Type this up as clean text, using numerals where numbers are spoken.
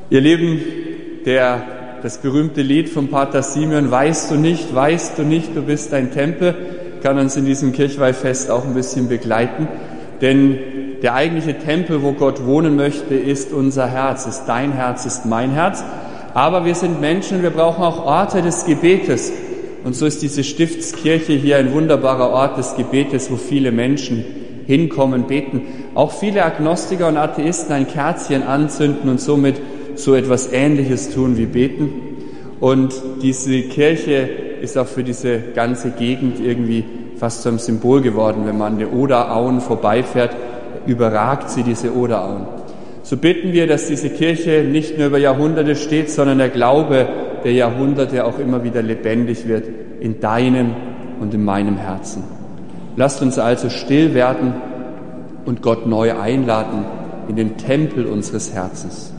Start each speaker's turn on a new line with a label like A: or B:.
A: Ihr Lieben, das berühmte Lied von Pater Simeon, weißt du nicht, du bist ein Tempel, kann uns in diesem Kirchweihfest auch ein bisschen begleiten. Denn der eigentliche Tempel, wo Gott wohnen möchte, ist unser Herz, ist dein Herz, ist mein Herz. Aber wir sind Menschen, wir brauchen auch Orte des Gebetes. Und so ist diese Stiftskirche hier ein wunderbarer Ort des Gebetes, wo viele Menschen hinkommen, beten. Auch viele Agnostiker und Atheisten ein Kerzchen anzünden und somit so etwas Ähnliches tun wie beten. Und diese Kirche ist auch für diese ganze Gegend irgendwie fast zu einem Symbol geworden. Wenn man an den Oderauen vorbeifährt, überragt sie diese Oderauen. So bitten wir, dass diese Kirche nicht nur über Jahrhunderte steht, sondern der Glaube der Jahrhunderte auch immer wieder lebendig wird in deinem und in meinem Herzen. Lasst uns also still werden und Gott neu einladen in den Tempel unseres Herzens.